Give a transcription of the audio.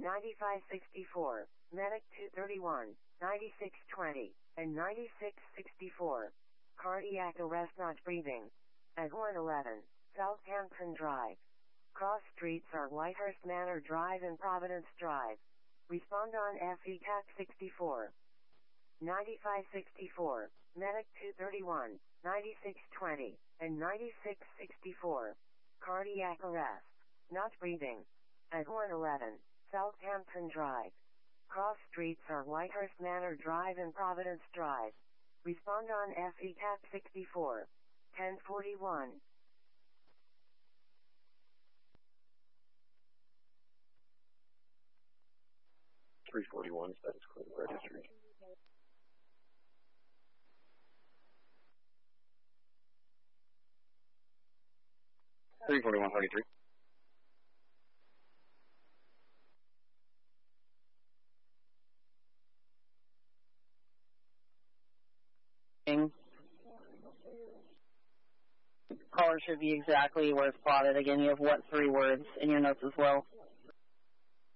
9564, Medic 231, 9620, and 9664. Cardiac arrest not breathing. At 111, Southampton Drive. Cross streets are Whitehurst Manor Drive and Providence Drive. Respond on FECAC 64. 9564, Medic 231, 9620, and 9664. Cardiac arrest. Not breathing. At 111, Southampton Drive. Cross streets are Whitehurst Manor Drive and Providence Drive. Respond on FECAC 64. 1041. .341 status code registry. .341.33. Caller should be exactly where it's plotted. Again, you have what 3 words in your notes as well.